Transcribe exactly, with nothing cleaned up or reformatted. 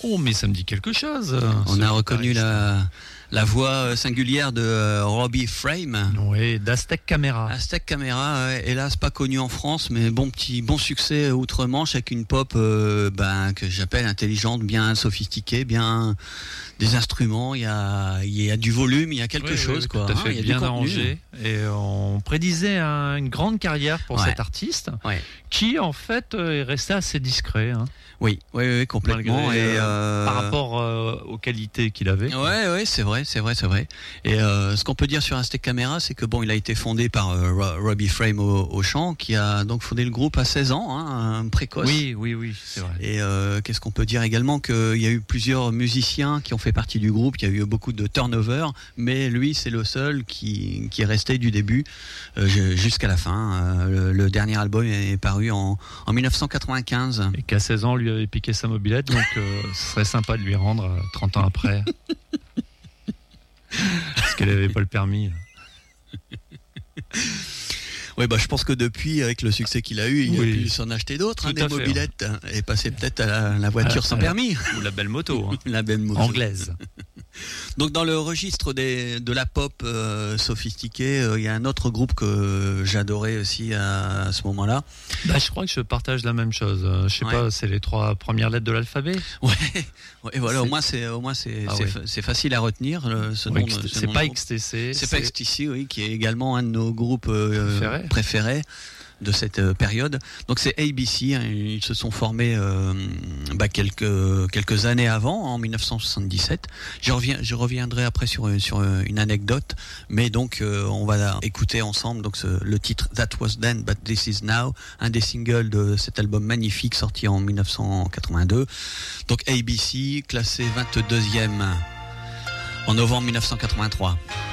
Oh, mais ça me dit quelque chose. On a reconnu la, la voix singulière de euh, Robbie Frame. Oui, d'Aztec Camera. Aztec Camera, ouais, hélas pas connu en France, mais bon petit bon succès outre-Manche avec une pop euh, ben, que j'appelle intelligente, bien sophistiquée, bien des instruments, il y a, il y a du volume, il y a quelque oui, chose. Oui, quoi, tout à fait, hein, il y a bien du contenu. arrangé. Et on prédisait un, une grande carrière pour ouais. cet artiste, ouais. qui en fait est resté assez discret. Hein. Oui, oui, oui, complètement. Malgré, et euh, par rapport euh, aux qualités qu'il avait. Ouais, ouais, c'est vrai, c'est vrai, c'est vrai. Et euh, ce qu'on peut dire sur Aztec Camera, c'est que bon, il a été fondé par euh, Robbie Frame au, au chant, qui a donc fondé le groupe à seize ans, hein, précoce. Oui, oui, oui, c'est vrai. Et euh, qu'est-ce qu'on peut dire également, qu'il y a eu plusieurs musiciens qui ont fait partie du groupe. Il y a eu beaucoup de turnover, mais lui, c'est le seul qui qui est resté du début euh, jusqu'à la fin. Euh, le, le dernier album est paru en en dix-neuf cent quatre-vingt-quinze. Et qu'à seize ans, lui avait piqué sa mobilette, donc euh, ce serait sympa de lui rendre euh, trente ans après. Parce qu'elle n'avait pas le permis. Oui, bah, je pense que depuis, avec le succès qu'il a eu, il oui. a pu s'en acheter d'autres, hein, des fait, mobilettes, hein, et passer peut-être à la, la voiture ah, sans la, permis. Ou la belle moto. Hein. La belle moto. Anglaise. Donc dans le registre des, de la pop euh, sophistiquée, il euh, y a un autre groupe que j'adorais aussi à, à ce moment-là. Bah, je crois que je partage la même chose. Je sais ouais. pas, c'est les trois premières lettres de l'alphabet. Ouais. ouais voilà, c'est... au moins c'est au moins c'est ah, c'est, oui. c'est facile à retenir. Le, ce ouais, nom, c'est, ce c'est nom pas X T C. C'est, c'est pas X T C, oui, qui est également un de nos groupes euh, préférés. préférés. de cette euh, période. Donc c'est A B C, hein, ils se sont formés euh, bah, quelques quelques années avant, en dix-neuf cent soixante-dix-sept. Je reviens, je reviendrai après sur sur une anecdote, mais donc euh, on va écouter ensemble donc ce, le titre That Was Then But This Is Now, un des singles de cet album magnifique sorti en dix-neuf cent quatre-vingt-deux. Donc A B C, classé vingt-deuxième en novembre dix-neuf cent quatre-vingt-trois.